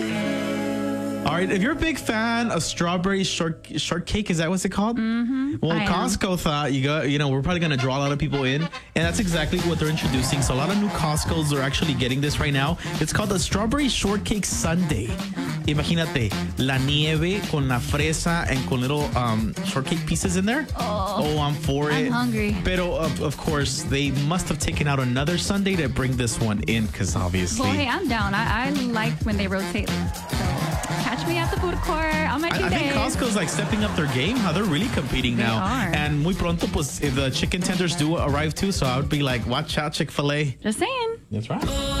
All right, if you're a big fan of strawberry shortcake, is that what's it called? Mm-hmm. Well, Costco thought we're probably going to draw a lot of people in, and that's exactly what they're introducing. So a lot of new Costcos are actually getting this right now. It's called the Strawberry Shortcake Sundae. Imagínate, la nieve con la fresa and con little shortcake pieces in there. Oh, I'm for it. I'm hungry. Pero, of course, they must have taken out another sundae to bring this one in, because obviously... Well, hey, I'm down. I like when they rotate. So catch me at the food court on my 2 days. I think Costco's like stepping up their game. How they're really competing They now. are. And muy pronto, pues, if the chicken tenders do arrive too, so I would be like, watch out, Chick-fil-A. Just saying. That's right.